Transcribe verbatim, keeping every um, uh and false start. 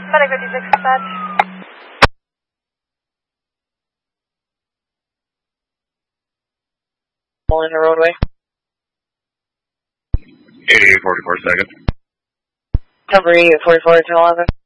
Medic fifty-six dispatch. In the roadway. eighty-eight forty-four seconds. Number eighty-eight forty-four, ten eleven.